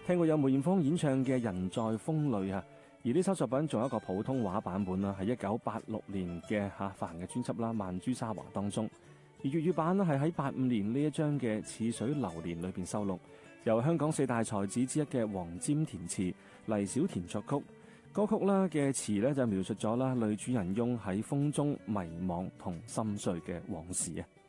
聽過有梅艷芳演唱嘅《人在風裏》啊，而呢首作品仲有一個普通話版本啦，係1986年嘅發行嘅專輯啦《曼珠沙華》當中，而粵語版咧係喺85年呢一張嘅《似水流年》裏邊收錄，由香港四大才子之一嘅黃霑填詞，黎小田作曲。歌曲啦嘅詞咧就描述咗啦女主人翁喺風中迷惘同心碎嘅往事啊。